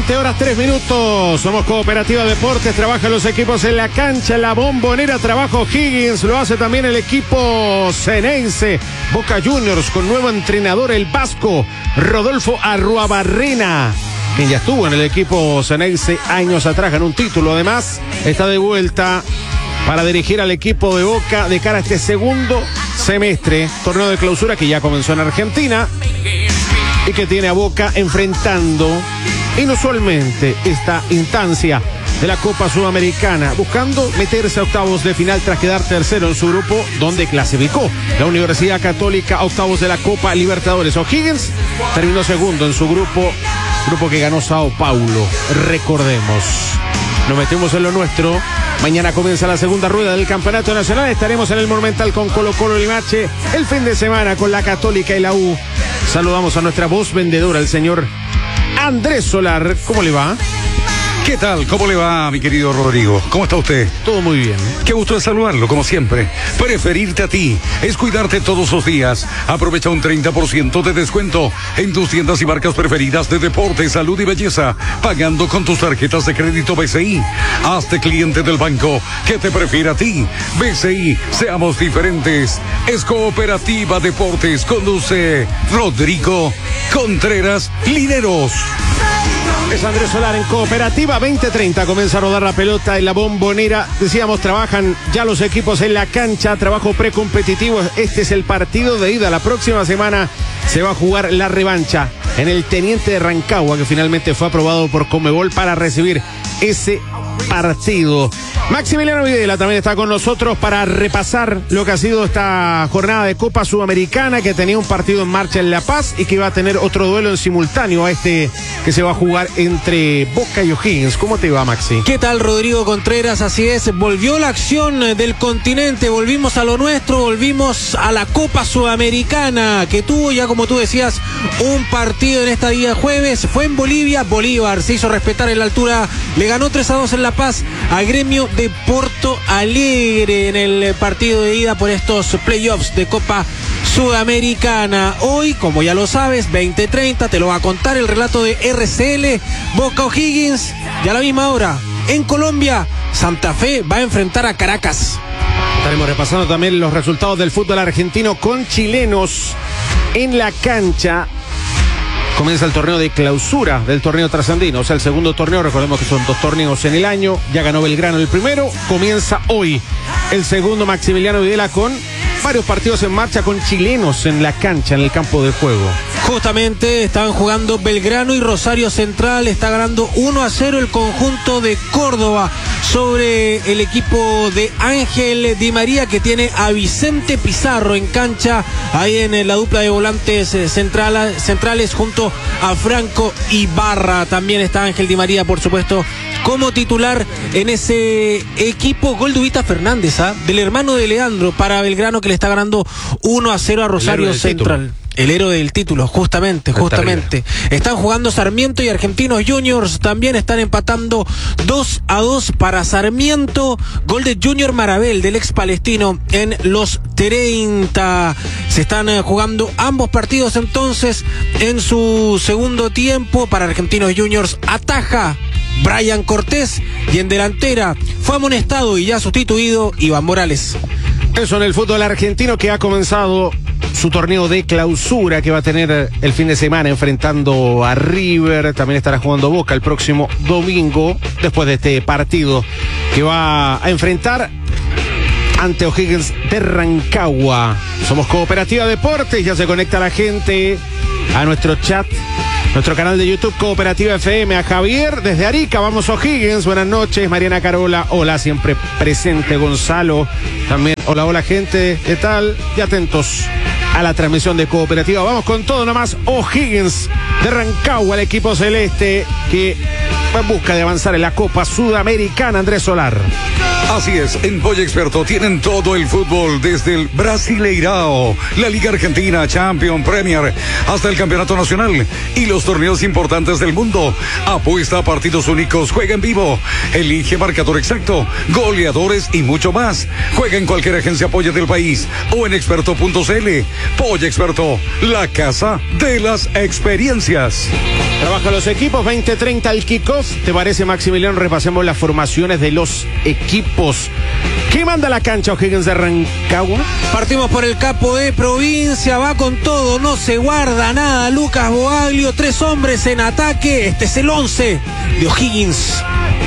20:03. Somos Cooperativa Deportes, trabajan los equipos en la cancha, en la Bombonera, trabaja O'Higgins, lo hace también el equipo ceneice. Boca Juniors con nuevo entrenador, el vasco Rodolfo Arruabarrena, quien ya estuvo en el equipo ceneice años atrás, ganó un título. Además, está de vuelta para dirigir al equipo de Boca de cara a este segundo semestre, torneo de clausura que ya comenzó en Argentina y que tiene a Boca enfrentando inusualmente esta instancia de la Copa Sudamericana, buscando meterse a octavos de final tras quedar tercero en su grupo, donde clasificó la Universidad Católica a octavos de la Copa Libertadores. O'Higgins terminó segundo en su grupo que ganó Sao Paulo, recordemos. Nos metemos en lo nuestro. Mañana comienza la segunda rueda del Campeonato Nacional. Estaremos en el Monumental con Colo-Colo Limache. El fin de semana con la Católica y la U. Saludamos a nuestra voz vendedora, el señor Andrés Solar. ¿Cómo le va? ¿Qué tal? ¿Cómo le va, mi querido Rodrigo? ¿Cómo está usted? Todo muy bien. Qué gusto de saludarlo, como siempre. Preferirte a ti es cuidarte todos los días. Aprovecha un 30% de descuento en tus tiendas y marcas preferidas de deporte, salud y belleza, pagando con tus tarjetas de crédito BCI. Hazte cliente del banco que te prefiere a ti. BCI, seamos diferentes. Es Cooperativa Deportes. Conduce Rodrigo Contreras Lineros. Es Andrés Solar en Cooperativa. 20:30 comienza a rodar la pelota en la Bombonera. Decíamos, trabajan ya los equipos en la cancha, trabajo precompetitivo. Este es el partido de ida. La próxima semana se va a jugar la revancha en el Teniente de Rancagua, que finalmente fue aprobado por Conmebol para recibir ese partido. Maximiliano Videla también está con nosotros para repasar lo que ha sido esta jornada de Copa Sudamericana, que tenía un partido en marcha en La Paz y que iba a tener otro duelo en simultáneo a este que se va a jugar entre Boca y O'Higgins. ¿Cómo te va, Maxi? ¿Qué tal, Rodrigo Contreras? Así es, volvió la acción del continente, volvimos a lo nuestro, volvimos a la Copa Sudamericana, que tuvo ya, como tú decías, un partido en esta día jueves. Fue en Bolivia. Bolívar se hizo respetar en la altura, le ganó 3-2 en La Paz a Gremio de Porto Alegre en el partido de ida por estos playoffs de Copa Sudamericana. Hoy, como ya lo sabes, 20:30, te lo va a contar el relato de RCL. Boca O'Higgins, y a la misma hora, en Colombia, Santa Fe va a enfrentar a Caracas. Estaremos repasando también los resultados del fútbol argentino con chilenos en la cancha. Comienza el torneo de clausura del torneo trasandino, o sea, el segundo torneo. Recordemos que son 2 torneos en el año. Ya ganó Belgrano el primero, comienza hoy el segundo. Maximiliano Videla con varios partidos en marcha con chilenos en la cancha, en el campo de juego. Justamente estaban jugando Belgrano y Rosario Central. Está ganando 1-0 el conjunto de Córdoba sobre el equipo de Ángel Di María, que tiene a Vicente Pizarro en cancha, ahí en la dupla de volantes centrales junto a Franco Ibarra. También está Ángel Di María, por supuesto, como titular en ese equipo. Gol de Ubita Fernández, del hermano de Leandro, para Belgrano, que le está ganando 1-0 a Rosario Central. El héroe del título, justamente. Están jugando Sarmiento y Argentinos Juniors. También están empatando 2-2 para Sarmiento. Gol de Junior Marabel, del ex palestino, en los 30. Se están jugando ambos partidos entonces en su segundo tiempo. Para Argentinos Juniors ataja Brian Cortés, y en delantera fue amonestado y ya sustituido Iván Morales. Eso en el fútbol argentino, que ha comenzado su torneo de clausura, que va a tener el fin de semana enfrentando a River. También estará jugando Boca el próximo domingo, después de este partido que va a enfrentar ante O'Higgins de Rancagua. Somos Cooperativa Deportes, ya se conecta la gente a nuestro chat, nuestro canal de YouTube Cooperativa FM. A Javier desde Arica, vamos O'Higgins, buenas noches. Mariana Carola, hola, siempre presente. Gonzalo también, hola gente, ¿qué tal? Y atentos a la transmisión de Cooperativa. Vamos con todo nomás. O'Higgins de Rancagua, el equipo celeste que va en busca de avanzar en la Copa Sudamericana. Andrés Solar. Así es, en Polla Experto tienen todo el fútbol, desde el Brasileirao, la Liga Argentina, Champions, Premier, hasta el Campeonato Nacional y los torneos importantes del mundo. Apuesta a partidos únicos, juega en vivo, elige marcador exacto, goleadores y mucho más. Juega en cualquier agencia Polla del país o en experto.cl. Polla Experto, la casa de las experiencias. Trabaja los equipos, 20:30 al kickoff. ¿Te parece, Maximiliano? Repasemos las formaciones de los equipos. ¿Qué manda la cancha O'Higgins de Rancagua? Partimos por el capo de provincia, va con todo, no se guarda nada. Lucas Boaglio, 3 hombres en ataque. Este es el 11 de O'Higgins.